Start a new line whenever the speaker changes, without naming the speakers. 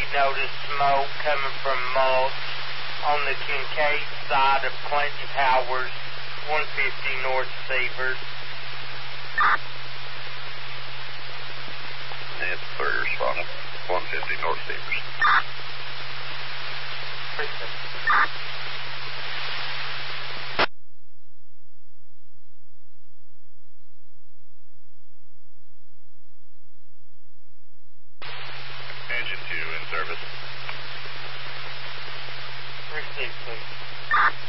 noticed smoke coming from mulch on the Kincaid side of Clinton Towers, 150 North Severs.
That's third responding, 150 North Severs. Engine 2 in service.
Receive, please.